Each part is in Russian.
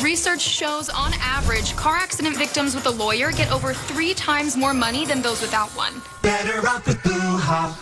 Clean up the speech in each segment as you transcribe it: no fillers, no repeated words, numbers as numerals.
Research shows, on average, car accident victims with a lawyer get over 3 times more money than those without one. Better off with Boo-ha.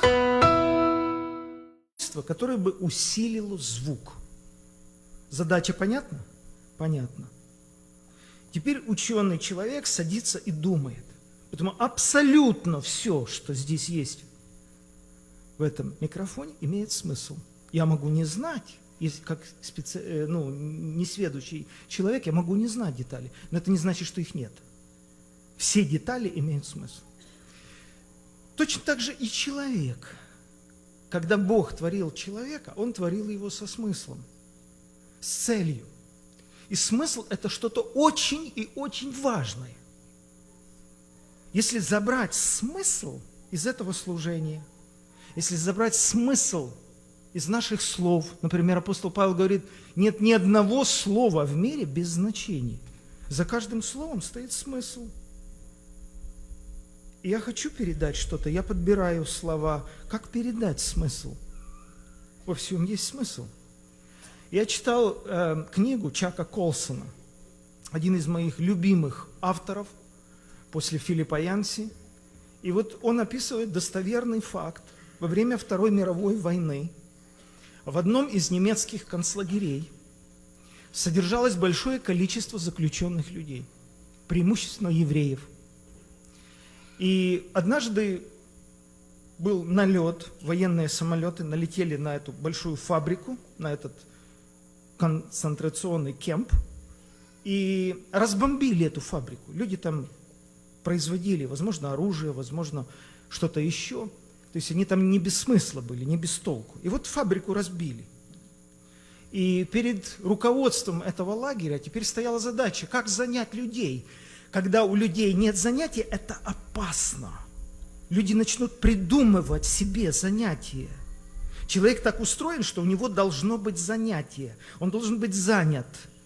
Которое бы усилило звук. Задача понятна? Понятно. Теперь ученый человек садится и думает. Поэтому абсолютно все, что здесь есть в этом микрофоне, имеет смысл. Я могу не знать, как несведущий человек, я могу не знать детали, но это не значит, что их нет. Все детали имеют смысл. Точно так же и человек. Когда Бог творил человека, Он творил его со смыслом, с целью. И смысл – это что-то очень и очень важное. Если забрать смысл из этого служения, если забрать смысл из наших слов, например, апостол Павел говорит, нет ни одного слова в мире без значения. За каждым словом стоит смысл. И я хочу передать что-то, я подбираю слова. Как передать смысл? Во всем есть смысл. Я читал книгу Чака Колсона, один из моих любимых авторов после Филиппа Янси. И вот он описывает достоверный факт. Во время Второй мировой войны в одном из немецких концлагерей содержалось большое количество заключенных людей, преимущественно евреев. И однажды был налет, военные самолеты налетели на эту большую фабрику, на этот концентрационный кемп, и разбомбили эту фабрику. Люди там производили, возможно, оружие, возможно, что-то еще. То есть они там не без смысла были, не без толку. И вот фабрику разбили. И перед руководством этого лагеря теперь стояла задача, как занять людей. Когда у людей нет занятий, это опасно. Люди начнут придумывать себе занятия. Человек так устроен, что у него должно быть занятие. Он должен быть занят.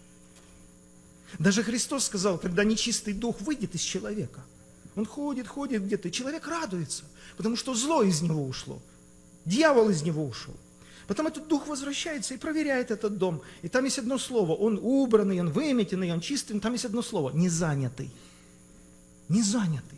Даже Христос сказал, когда нечистый дух выйдет из человека, он ходит где-то, и человек радуется, потому что зло из него ушло, дьявол из него ушел. Потом этот дух возвращается и проверяет этот дом. И там есть одно слово. Он убранный, он выметенный, он чистый. Там есть одно слово. Незанятый. Незанятый.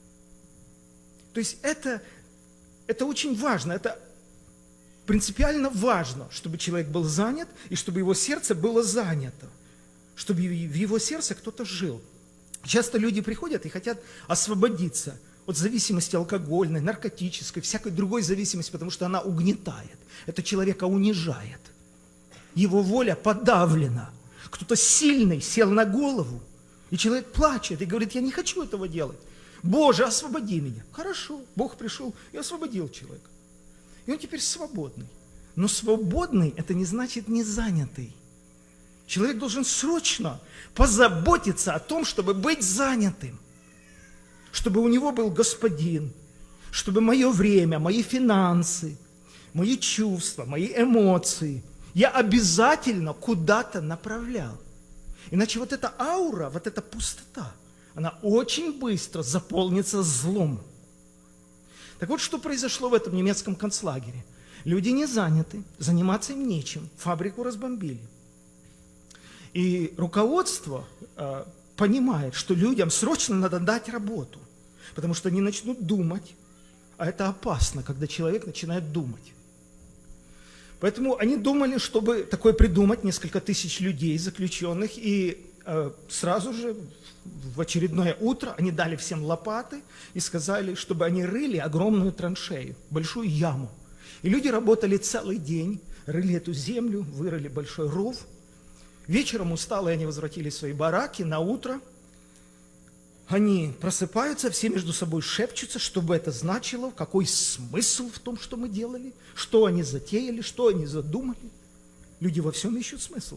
То есть это очень важно. Это принципиально важно, чтобы человек был занят и чтобы его сердце было занято. Чтобы в его сердце кто-то жил. Часто люди приходят и хотят освободиться от зависимости алкогольной, наркотической, всякой другой зависимости, потому что она угнетает. Это человека унижает. Его воля подавлена. Кто-то сильный сел на голову, и человек плачет и говорит, я не хочу этого делать. Боже, освободи меня. Хорошо, Бог пришел и освободил человека. И он теперь свободный. Но свободный – это не значит не занятый. Человек должен срочно позаботиться о том, чтобы быть занятым. Чтобы у него был господин, чтобы мое время, мои финансы, мои чувства, мои эмоции я обязательно куда-то направлял. Иначе вот эта аура, вот эта пустота, она очень быстро заполнится злом. Так вот, что произошло в этом немецком концлагере. Люди не заняты, заниматься им нечем, фабрику разбомбили. И руководство понимает, что людям срочно надо дать работу, потому что они начнут думать, а это опасно, когда человек начинает думать. Поэтому они думали, чтобы такое придумать, несколько тысяч людей заключенных, и сразу же в очередное утро они дали всем лопаты и сказали, чтобы они рыли огромную траншею, большую яму. И люди работали целый день, рыли эту землю, вырыли большой ров. Вечером усталые они возвратились в свои бараки, на утро они просыпаются, все между собой шепчутся, что бы это значило, какой смысл в том, что мы делали, что они затеяли, что они задумали. Люди во всем ищут смысл.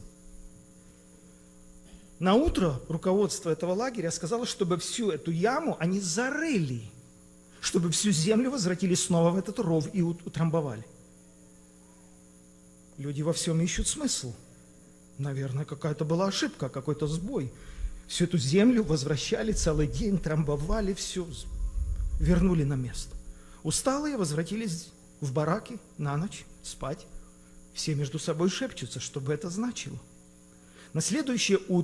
На утро руководство этого лагеря сказало, чтобы всю эту яму они зарыли, чтобы всю землю возвратили снова в этот ров и утрамбовали. Люди во всем ищут смысл. Наверное, какая-то была ошибка, какой-то сбой. Всю эту землю возвращали целый день, трамбовали, все вернули на место. Усталые возвратились в бараки на ночь спать. Все между собой шепчутся, что бы это значило. На следующее